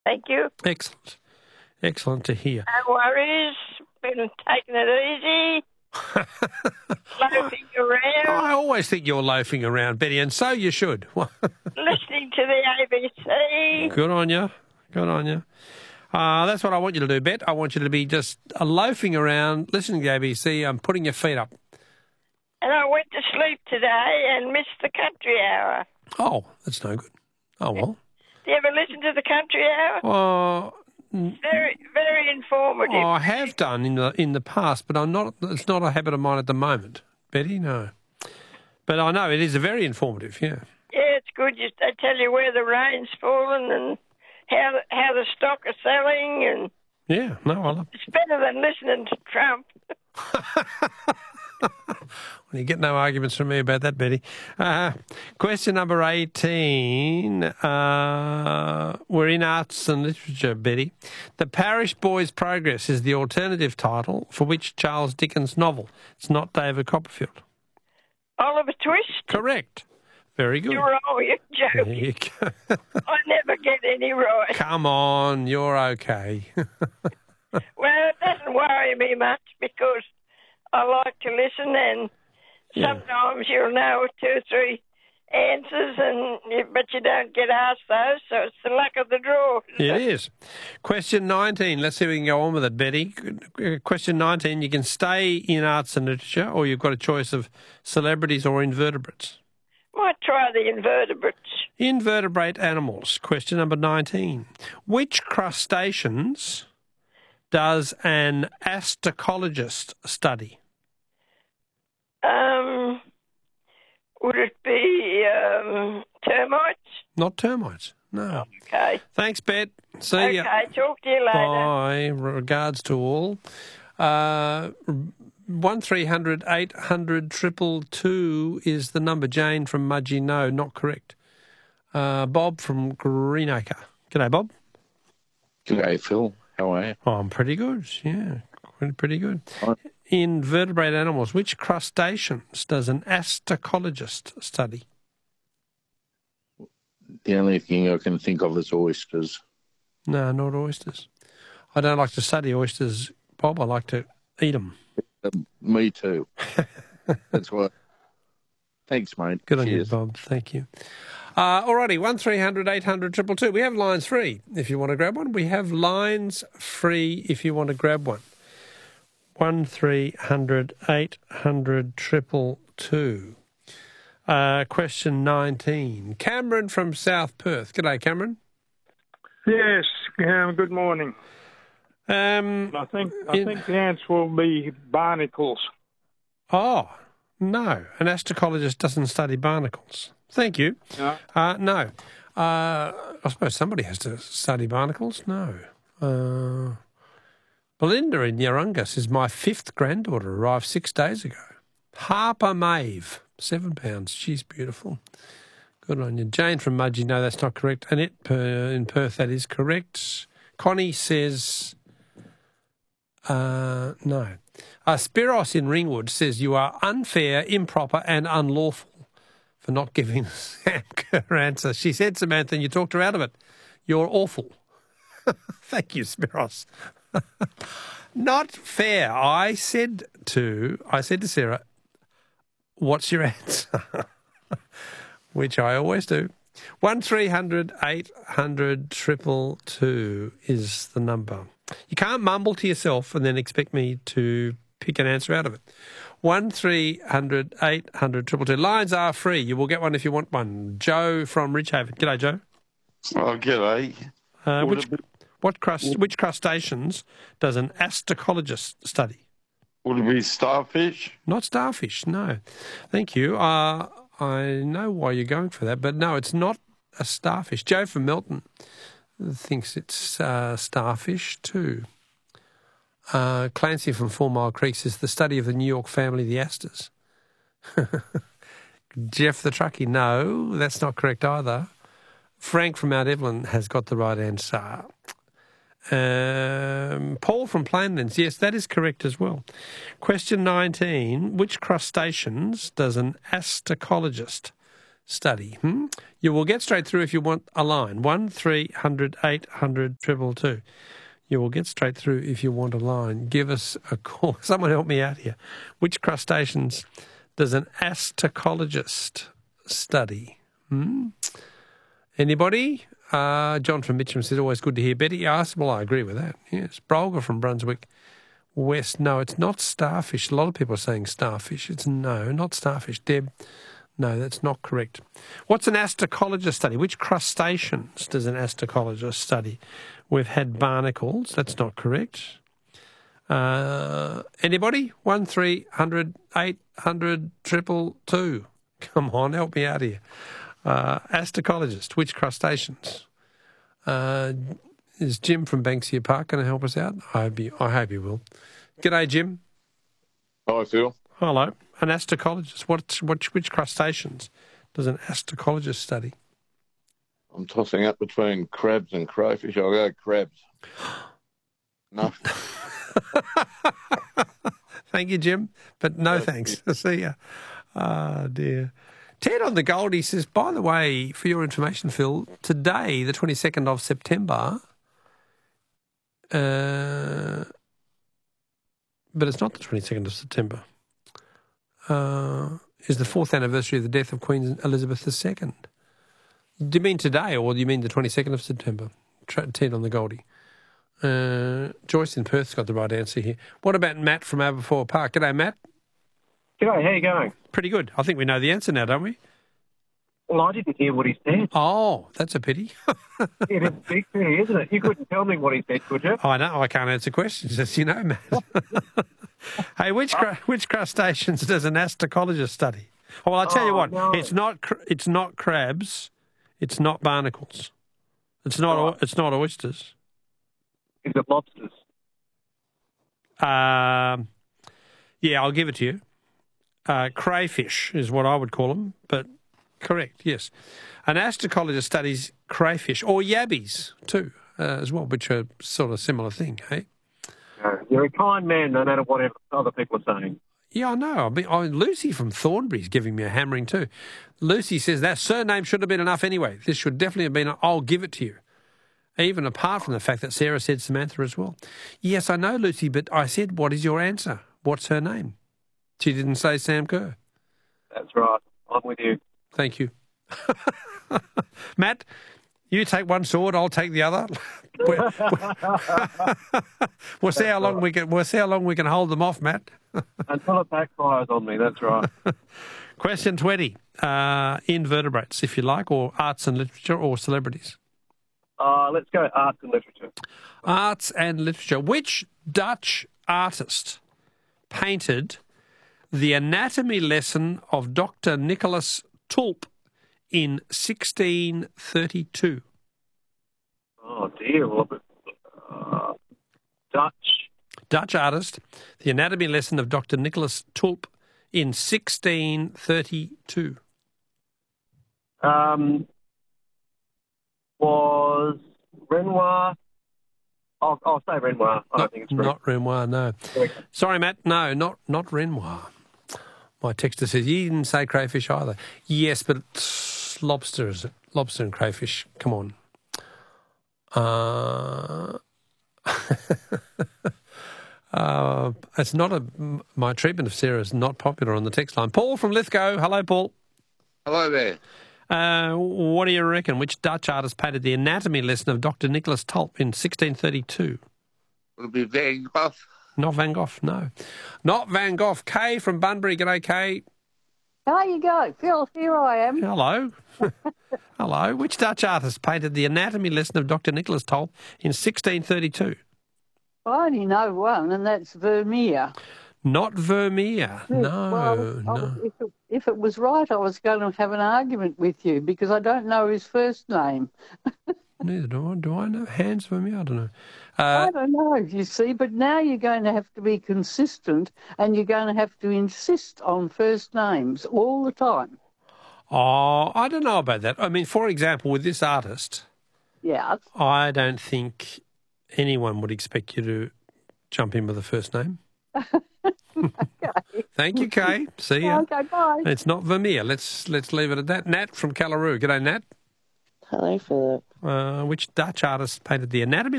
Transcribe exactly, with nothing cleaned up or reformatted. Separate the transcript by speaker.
Speaker 1: Thank you.
Speaker 2: Excellent. Excellent to hear.
Speaker 1: No worries. Been taking it easy. Loafing around.
Speaker 2: I always think you're loafing around, Betty, and so you should.
Speaker 1: Listening to the A B C.
Speaker 2: Good on you. Good on you. Uh, that's what I want you to do, Bet. I want you to be just uh, loafing around, listening to the A B C, and putting your feet up.
Speaker 1: And I went to sleep today and missed the country hour.
Speaker 2: Oh, that's no good. Oh, well.
Speaker 1: Do you ever listen to the country hour?
Speaker 2: Oh,
Speaker 1: Very, very informative.
Speaker 2: oh, I have done in the in the past, but I'm not. It's not a habit of mine at the moment, Betty. No, but I know it is a very informative. Yeah.
Speaker 1: Yeah, it's good. You, they tell you where the rain's fallen and how how the stock are selling, and
Speaker 2: Yeah. No, I love.
Speaker 1: it's better than listening to Trump.
Speaker 2: Well, you get no arguments from me about that, Betty. Uh, question number eighteen. Uh, we're in arts and literature, Betty. The Parish Boys' Progress is the alternative title for which Charles Dickens novel? It's not David Copperfield.
Speaker 1: Oliver Twist.
Speaker 2: Correct. Very good.
Speaker 1: You're all you're
Speaker 2: There
Speaker 1: joking.
Speaker 2: you go.
Speaker 1: I never get any right.
Speaker 2: Come on, you're okay.
Speaker 1: Well, it doesn't worry me much because I like to listen, and
Speaker 2: Yeah.
Speaker 1: sometimes you'll know two or three answers, and you, but you don't get asked those, so it's the luck of the draw.
Speaker 2: It is. Question nineteen. Let's see if we can go on with it, Betty. Question nineteen. You can stay in arts and literature, or you've got a choice of celebrities or invertebrates.
Speaker 1: Might try the invertebrates.
Speaker 2: Invertebrate animals. Question number nineteen. Which crustaceans does an astacologist study?
Speaker 1: Um, would it be um, termites?
Speaker 2: Not termites. No.
Speaker 1: Okay.
Speaker 2: Thanks, Bet. See
Speaker 1: Okay,
Speaker 2: ya.
Speaker 1: talk to you later.
Speaker 2: Bye. Regards to all. Uh, one three hundred eight hundred triple two is the number. Jane from Mudgee. No, not correct. Uh, Bob from Greenacre. G'day, Bob.
Speaker 3: G'day, Phil. How are you?
Speaker 2: Oh, I'm pretty good. Yeah, pretty, pretty good.
Speaker 3: Right.
Speaker 2: Invertebrate animals. Which crustaceans does an astacologist study?
Speaker 3: The only thing I can think of is oysters.
Speaker 2: No, not oysters. I don't like to study oysters, Bob. I like to eat them.
Speaker 3: Um, me too. That's why. Thanks, mate.
Speaker 2: Good on you,
Speaker 3: Cheers.
Speaker 2: Bob. Thank you. Uh, alrighty, one three hundred eight hundred two two. We have lines free if you want to grab one. We have lines free if you want to grab one. One three hundred eight hundred two two. Uh, question nineteen. Cameron from South Perth. G'day, Cameron.
Speaker 4: Yes, um, good morning.
Speaker 2: Um,
Speaker 4: I think I
Speaker 2: in-
Speaker 4: think the answer will be barnacles.
Speaker 2: oh, no. An astacologist doesn't study barnacles. Thank you.
Speaker 4: No.
Speaker 2: Uh, no. Uh, I suppose somebody has to study barnacles. No. Uh, Belinda in Yarrunga says, my fifth granddaughter arrived six days ago. Harper Maeve, seven pounds. She's beautiful. Good on you. Jane from Mudgee, no, that's not correct. Annette in Perth, that is correct. Connie says, uh, no. Uh, Spiros in Ringwood says, you are unfair, improper and unlawful for not giving Sam her answer. She said, Samantha, and you talked her out of it. You're awful. Thank you, Spiros. Not fair. I said to I said to Sarah, what's your answer? Which I always do. One three hundred eight hundred triple two is the number. You can't mumble to yourself and then expect me to pick an answer out of it. One three hundred eight hundred triple two. Lines are free. You will get one if you want one. Joe from Ridgehaven. G'day, Joe.
Speaker 5: Oh, g'day.
Speaker 2: Uh,
Speaker 5: Would
Speaker 2: which
Speaker 5: it be-
Speaker 2: what crust? Which crustaceans does an astacologist study?
Speaker 5: Would it be starfish?
Speaker 2: Not starfish. No, thank you. Uh, I know why you're going for that, but no, it's not a starfish. Joe from Melton thinks it's uh, starfish too. Uh, Clancy from Four Mile Creek says the study of the New York family, the Astors. Jeff the truckie, no, that's not correct either. Frank from Mount Evelyn has got the right answer. Um, Paul from Plainlands, yes, that is correct as well. Question nineteen, which crustaceans does an astacologist study. Hmm? You will get straight through if you want a line. One three hundred eight hundred triple two. You will get straight through if you want a line. Give us a call. Someone help me out here. Which crustaceans does an astacologist study? Hmm? Anybody? Uh, John from Mitcham says, always good to hear Betty ask. Well, I agree with that. Yes. Brolga from Brunswick West. No, it's not starfish. A lot of people are saying starfish. It's no, not starfish. Deb, no, that's not correct. What's an astacologist study? Which crustaceans does an astacologist study? We've had barnacles. That's not correct. Uh, anybody? One three hundred eight hundred triple two. Come on, help me out here. Uh, astacologist. Which crustaceans? Uh, is Jim from Banksia Park going to help us out? I hope he, I hope he will. G'day, Jim.
Speaker 6: Hi, Phil.
Speaker 2: Hello. An astacologist. What, what, which crustaceans does an astacologist study?
Speaker 6: I'm tossing up between crabs and crayfish. I'll go crabs. No.
Speaker 2: Thank you, Jim, but no thanks. See ya. Ah, dear. Ted on the Goldie says, by the way, for your information, Phil, today, the twenty-second of September, uh, but it's not the twenty-second of September, uh, is the fourth anniversary of the death of Queen Elizabeth the Second. Do you mean today, or do you mean the twenty-second of September? Ted on the Goldie. Uh, Joyce in Perth's got the right answer here. What about Matt from Aberfoyle Park? G'day, Matt.
Speaker 7: G'day, how you going?
Speaker 2: Pretty good. I think we know the answer now, don't we?
Speaker 7: Well, I didn't hear what he said.
Speaker 2: Oh, that's a pity.
Speaker 7: It is a big pity, isn't it? You couldn't tell me what he said, could you?
Speaker 2: I know. I can't answer questions, as you know, Matt. Hey, which cru- which crustaceans does an astacologist study? Oh, well, I'll tell
Speaker 7: Oh,
Speaker 2: you what.
Speaker 7: no.
Speaker 2: It's not. Cr- it's not crabs. It's not barnacles. It's not.
Speaker 7: Oh.
Speaker 2: O- it's not oysters.
Speaker 7: Is it lobsters?
Speaker 2: Um, yeah, I'll give it to you. Uh, crayfish is what I would call them, but correct, yes. An astacologist studies crayfish, or yabbies too, uh, as well, which are sort of similar thing, hey?
Speaker 7: No. You're a kind man, no matter what other people are saying.
Speaker 2: Yeah, I know. I mean, I mean, Lucy from Thornbury's giving me a hammering too. Lucy says that surname should have been enough anyway. This should definitely have been, a, I'll give it to you. Even apart from the fact that Sarah said Samantha as well. Yes, I know, Lucy, but I said, what is your answer? What's her name? She didn't say Sam Kerr.
Speaker 7: That's right. I'm with you.
Speaker 2: Thank you. Matt, you take one sword, I'll take the other. we'll, we'll see how long
Speaker 7: right.
Speaker 2: we can we'll see how long we can hold them off, Matt.
Speaker 7: Until it backfires on me, that's right.
Speaker 2: Question twenty. Uh, invertebrates, if you like, or arts and literature, or celebrities.
Speaker 7: Uh, let's go arts and literature.
Speaker 2: Arts and literature. Which Dutch artist painted the anatomy lesson of Doctor Nicholas Tulp in sixteen thirty-two?
Speaker 7: Oh, dear. Well, uh, Dutch.
Speaker 2: Dutch artist, the anatomy lesson of Doctor Nicholas Tulp in sixteen thirty-two.
Speaker 7: Um, was Renoir. I'll, I'll say Renoir. I don't think it's correct.
Speaker 2: Not Renoir, no.
Speaker 7: Correct.
Speaker 2: Sorry, Matt, no, not not Renoir. My texter says, you didn't say crayfish either. Yes, but it's lobster, is it? Lobster and crayfish, come on. Uh, uh, it's not a, my treatment of Sarah is not popular on the text line. Paul from Lithgow. Hello, Paul.
Speaker 6: Hello there.
Speaker 2: Uh, what do you reckon? Which Dutch artist painted the anatomy lesson of Doctor Nicholas Tulp in sixteen thirty-two?
Speaker 6: Will it be Van Gogh?
Speaker 2: Not Van Gogh, no. Not Van Gogh. Kay from Bunbury. G'day, Kay.
Speaker 8: There you go. Phil, here I am.
Speaker 2: Hello. Hello. Which Dutch artist painted the anatomy lesson of Doctor Nicholas Tulp in sixteen thirty-two?
Speaker 8: I only know one, and that's Vermeer.
Speaker 2: Not Vermeer. No,
Speaker 8: well,
Speaker 2: no.
Speaker 8: I, if, it, if it was right, I was going to have an argument with you because I don't know his first name.
Speaker 2: Neither do I. Do I know Hans Vermeer? I don't know. Uh,
Speaker 8: I don't know, you see, but now you're going to have to be consistent and you're going to have to insist on first names all the time.
Speaker 2: oh, I don't know about that. I mean, for example, with this artist,
Speaker 8: Yeah.
Speaker 2: I don't think anyone would expect you to jump in with a first name.
Speaker 8: Okay.
Speaker 2: Thank you, Kay. See ya.
Speaker 8: Okay, bye.
Speaker 2: It's not Vermeer. Let's let's leave it at that. Nat from Callaroo. G'day, Nat.
Speaker 9: Hello, Philip.
Speaker 2: Uh, which Dutch artist painted the anatomy